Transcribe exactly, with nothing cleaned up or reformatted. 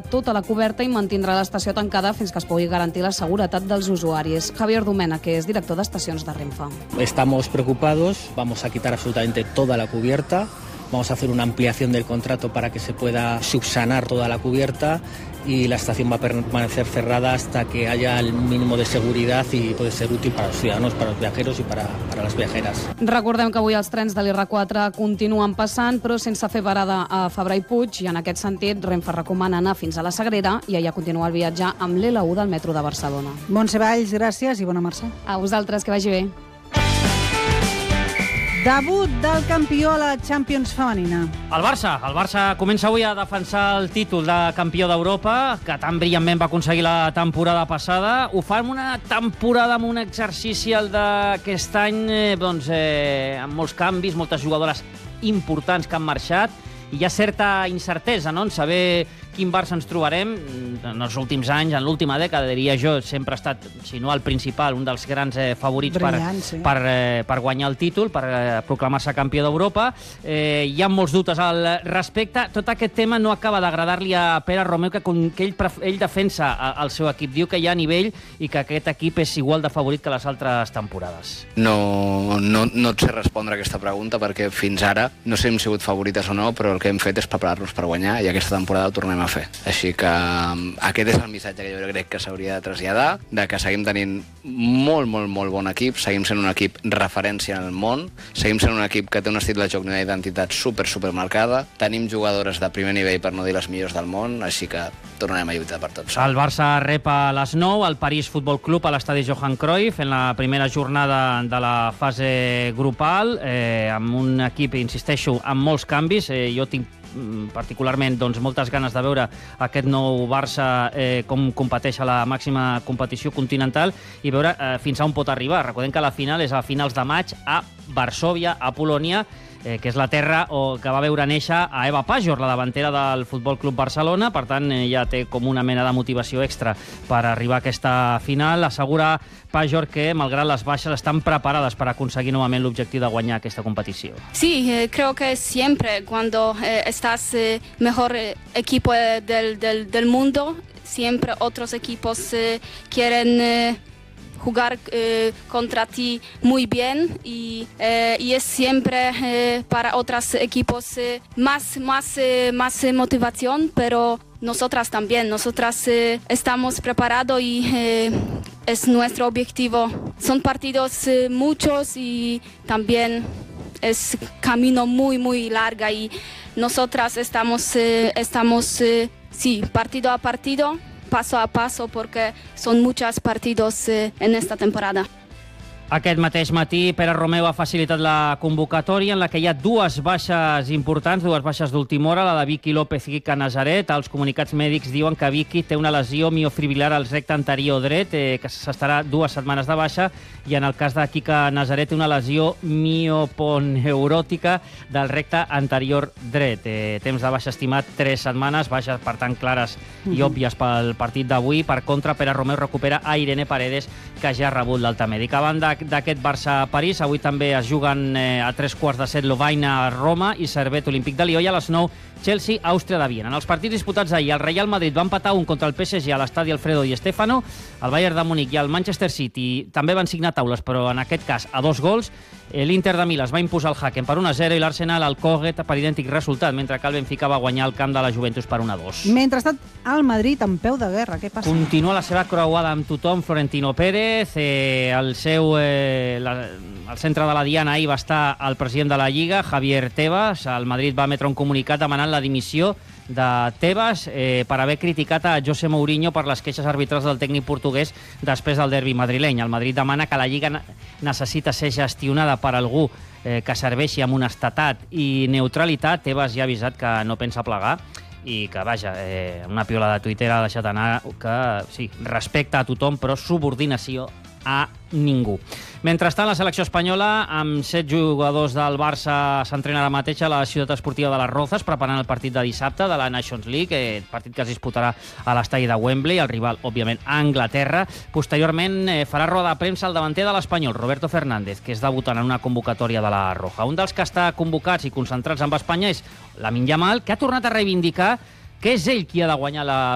tota la coberta i mantindrà l'estació tancada fins que es pugui garantir la seguretat dels usuaris. Javier Domena, que és director d'estacions de Renfe. Estamos preocupados, vamos a quitar absolutamente toda la cubierta. Vamos a hacer una ampliación del contrato para que se pueda subsanar toda la cubierta y la estación va a permanecer cerrada hasta que haya el mínimo de seguridad y puede ser útil para los ciudadanos, para los viajeros y para, para las viajeras. Recordem que avui els trens de l'I R quatre continuen passant, però sense fer parada a Fabra i Puig, i en aquest sentit Renfe recomana anar fins a la Sagrera i allà continuar el viatge amb l'L u del metro de Barcelona. Montse Valls, gràcies i bona marxa. A vosaltres, que vagi bé. Debut del campió a la Champions femenina. El Barça. El Barça comença avui a defensar el títol de campió d'Europa, que tan brillantment va aconseguir la temporada passada. Ho fa en una temporada amb un exercici, el d'aquest any, eh, doncs, eh, amb molts canvis, moltes jugadores importants que han marxat, i hi ha certa incertesa, no?, en saber quin Barça ens trobarem. En els últims anys, en l'última dècada, diria jo, sempre ha estat, si no el principal, un dels grans eh, favorits Brillant, per, sí. per, eh, per guanyar el títol, per eh, proclamar-se campió d'Europa. Eh, hi ha molts dubtes al respecte. Tot aquest tema no acaba d'agradar-li a Pere Romeu, que, que ell, ell defensa el seu equip. Diu que hi ha nivell i que aquest equip és igual de favorit que les altres temporades. No, no, no et sé respondre a aquesta pregunta perquè fins ara no sé si hem sigut favorites o no, però el que hem fet és preparar-nos per guanyar i aquesta temporada ho tornem a fer. Així que aquest és el missatge que jo crec que s'hauria de traslladar, de que seguim tenint molt, molt, molt bon equip, seguim sent un equip referència en el món, seguim sent un equip que té un estil de joc i una identitat super, super marcada, tenim jugadores de primer nivell, per no dir les millors del món, així que tornarem a lluitar per tots. El Barça rep a les nou el París Futbol Club a l'estadi Johan Cruyff en la primera jornada de la fase grupal, eh, amb un equip, insisteixo, amb molts canvis. Eh, jo tinc particularment doncs, moltes ganes de veure aquest nou Barça eh, com competeix a la màxima competició continental i veure eh, fins a on pot arribar. Recordem que la final és a finals de maig a Varsòvia, a Polònia, eh, que és la terra o, que va veure néixer a Eva Pajor, la davantera del Futbol Club Barcelona. Per tant, eh, ja té com una mena de motivació extra per arribar a aquesta final. Assegura Pajor que, malgrat les baixes, estan preparades per aconseguir novament l'objectiu de guanyar aquesta competició. Sí, eh, creo que siempre cuando eh, estás eh, mejor eh, equipo eh, del, del, del mundo, siempre otros equipos eh, quieren eh, jugar eh, contra ti muy bien y, eh, y es siempre eh, para otros equipos eh, más, más, eh, más eh, motivación, pero nosotras también, nosotras eh, estamos preparados y eh, es nuestro objetivo. Son partidos eh, muchos y también es camino muy, muy largo y nosotras estamos, eh, estamos eh, sí, partido a partido, paso a paso, porque son muchos partidos eh, en esta temporada. Aquest mateix matí, Pere Romeu ha facilitat la convocatòria en la que hi ha dues baixes importants, dues baixes d'última hora, la de Vicky López i Quique Nazaret. Els comunicats mèdics diuen que Vicky té una lesió miofibrilar al recte anterior dret, eh, que s'estarà dues setmanes de baixa, i en el cas de Quique Nazaret té una lesió mioponeuròtica del recte anterior dret. Eh, temps de baixa estimat tres setmanes, baixes per tant clares i òbvies pel partit d'avui. Per contra, Pere Romeu recupera a Irene Paredes, que ja ha rebut l'alta mèdica. A banda d'aquest Barça-París, avui també es juguen eh, a tres quarts de set Lovaina-Roma i Servet Olímpic de Lió, i a les nou Chelsea-Àustria de Viena. En els partits disputats ahir, el Real Madrid va empatar un contra el P S G a l'estadi Alfredo Di Stéfano, el Bayern de Múnich i el Manchester City també van signar taules, però en aquest cas a dos gols. L'Inter de Milà es va imposar el Hacken per un a zero i l'Arsenal al Coget per idèntic resultat, mentre que el Benfica va guanyar el camp de la Juventus per un a dos. Mentrestant, el Madrid en peu de guerra, què passa? Continua la seva croada amb tothom Florentino Pérez, eh, el seu eh, la, al centre de la diana ahir va estar el president de la Lliga, Javier Tebas. El Madrid va emetre un comunicat demanant la dimissió de Tebas eh, per haver criticat a José Mourinho per les queixes arbitrals del tècnic portuguès després del derbi madrileny. El Madrid demana que la Lliga necessita ser gestionada per algú eh, que serveixi amb honestedat i neutralitat. Tebas ja ha avisat que no pensa plegar i que, vaja, eh, una piola de Twitter ha deixat anar que, sí, respecta a tothom, però subordinació a ningú. Mentrestant, la selecció espanyola, amb set jugadors del Barça, s'entrena ara mateix a la ciutat esportiva de les Rozas, preparant el partit de dissabte de la Nations League, eh, partit que es disputarà a l'estadi de Wembley, el rival, òbviament, a Anglaterra. Posteriorment, eh, farà roda de premsa el davanter de l'Espanyol, Roberto Fernández, que és debutant en una convocatòria de la Roja. Un dels que està convocats i concentrats amb Espanya és Lamine Yamal, que ha tornat a reivindicar que és ell qui ha de guanyar la